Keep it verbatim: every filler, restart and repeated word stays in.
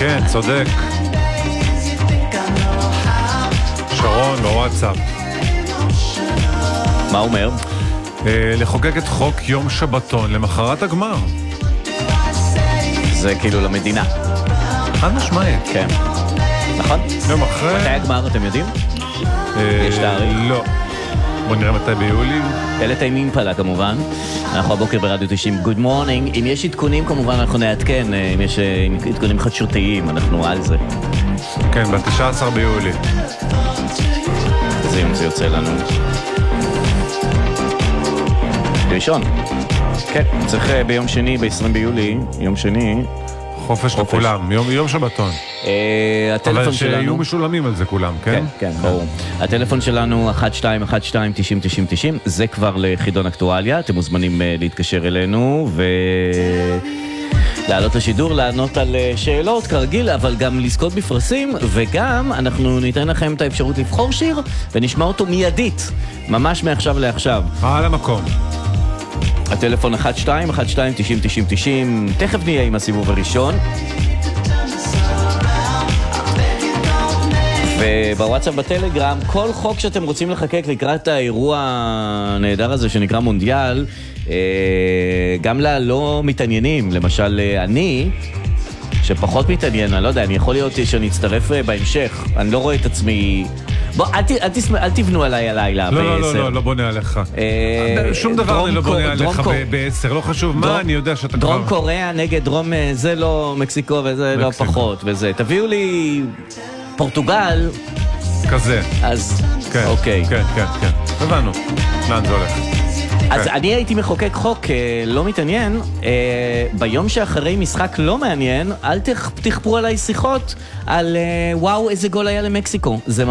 כן, צודק. שרון בוואטסאפ. מה אומר? לחוקק את חוק יום שבתון למחרת הגמר. זה כאילו למדינה. חד משמעית. כן. נכון? יום אחרי... מתי הגמר, אתם יודעים? יש תאריך? לא. בוא נראה מתי ביולי. אלה תאימים פלה כמובן. אנחנו הבוקר ברדיו תשעים. Good morning. אם יש עדכונים כמובן אנחנו נעדכן. אם יש עדכונים חדשותיים אנחנו על זה. כן, ב-תשעה עשר ביולי. איזה יום זה יוצא לנו? ראשון. כן, צריך ביום שני, ב-עשרים ביולי, יום שני. חופש לכולם, יום, יום שבתון. הטלפון שלנו... אבל שיהיו משולמים על זה כולם, כן? כן, כן, ברור. הטלפון שלנו אחת שתיים אחת שתיים תשעים תשעים תשעים, זה כבר לחידון אקטואליה, אתם מוזמנים להתקשר אלינו ו... לעלות לשידור, לענות על שאלות כרגיל, אבל גם לזכות בפרסים, וגם אנחנו ניתן לכם את האפשרות לבחור שיר, ונשמע אותו מיידית, ממש מעכשיו לעכשיו. על המקום. הטלפון אחת שתיים אחת שתיים תשעים תשעים תשעים, תכף נהיה עם הסיבוב הראשון. ובוואטסאפ בטלגרם, כל חוק שאתם רוצים לחקק לקראת האירוע הנהדר הזה שנקרא מונדיאל, גם ללא מתעניינים, למשל אני, שפחות מתעניין, אני לא יודע, אני יכול להיות שאני אצטרף בהמשך, אני לא רואה את עצמי... בוא, אל, ת, אל, תסמ... אל תבנו עליי הלילה לא, לא, לא, לא, לא בונה עליך. שום דבר אני לא בונה עליך בעשר, לא חשוב מה, אני יודע שאתה כבר... דרום קוריאה נגד דרום, זה לא מקסיקו וזה לא פחות, וזה. תביאו לי פורטוגל. כזה. אז, אוקיי. כן, כן, כן. הבנו. לאן זה הולך? אז אני הייתי מחוקק חוק לא מתעניין, ביום שאחרי משחק לא מעניין, אל תכפרו עליי שיחות על וואו איזה גול היה למקסיקו. זה